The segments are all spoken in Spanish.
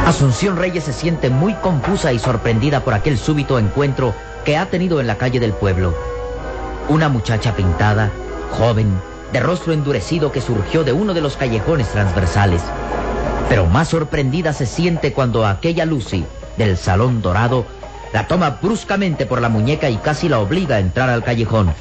Asunción Reyes se siente muy confusa y sorprendida por aquel súbito encuentro que ha tenido en la calle del pueblo. Una muchacha pintada, joven, de rostro endurecido que surgió de uno de los callejones transversales. Pero más sorprendida se siente cuando aquella Lucy, del Salón Dorado, la toma bruscamente por la muñeca y casi la obliga a entrar al callejón.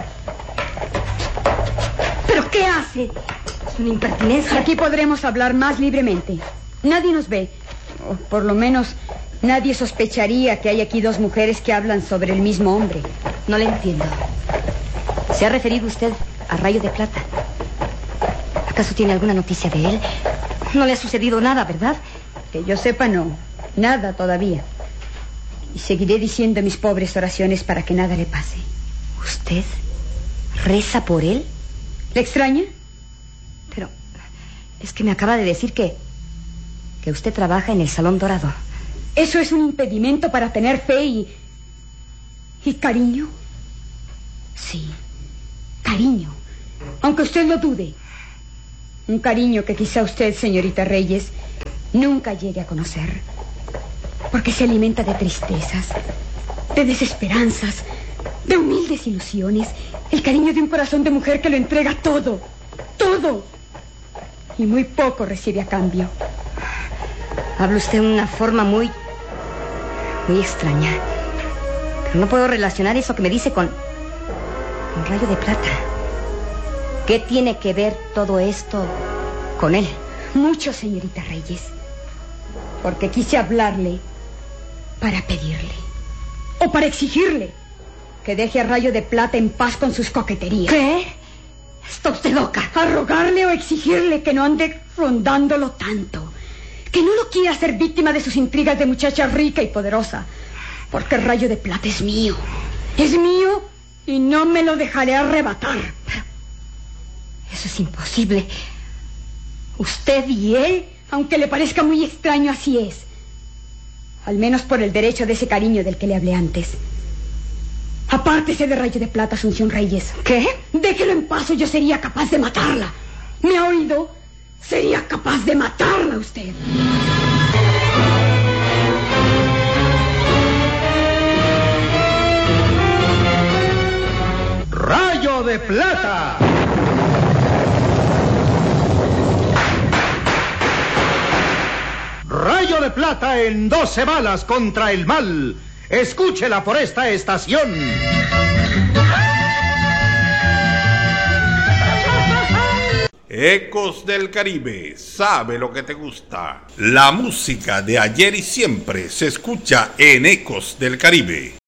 ¿Pero qué hace? Es una impertinencia. Aquí podremos hablar más libremente. Nadie nos ve. O por lo menos nadie sospecharía que hay aquí dos mujeres que hablan sobre el mismo hombre. No le entiendo. ¿Se ha referido usted a Rayo de Plata? ¿Acaso tiene alguna noticia de él? No le ha sucedido nada, ¿verdad? Que yo sepa, no. Nada todavía. Y seguiré diciendo mis pobres oraciones para que nada le pase. ¿Usted reza por él? ¿Le extraña? Pero es que me acaba de decir que usted trabaja en el Salón Dorado. ¿Eso es un impedimento para tener fe y cariño? Sí, cariño. Aunque usted lo dude. Un cariño que quizá usted, señorita Reyes, nunca llegue a conocer. Porque se alimenta de tristezas, de desesperanzas, de humildes ilusiones. El cariño de un corazón de mujer que lo entrega todo. Todo. Y muy poco recibe a cambio. Habla usted de una forma muy extraña. Pero no puedo relacionar eso que me dice con Rayo de Plata. ¿Qué tiene que ver todo esto con él? Mucho, señorita Reyes. Porque quise hablarle para pedirle o para exigirle que deje a Rayo de Plata en paz con sus coqueterías. ¿Qué? ¿Está usted loca? A rogarle o exigirle que no ande rondándolo tanto. Que no lo quiera hacer víctima de sus intrigas de muchacha rica y poderosa. Porque el Rayo de Plata es mío. Es mío y no me lo dejaré arrebatar. Pero eso es imposible. Usted y él, aunque le parezca muy extraño, así es. Al menos por el derecho de ese cariño del que le hablé antes. Apártese de Rayo de Plata, Asunción Reyes. ¿Qué? Déjelo en paz o yo sería capaz de matarla. ¿Me ha oído? Sería capaz de matarla usted. Rayo de Plata. Rayo de Plata en 12 balas contra el mal. Escúchela por esta estación. Ecos del Caribe, sabe lo que te gusta. La música de ayer y siempre se escucha en Ecos del Caribe.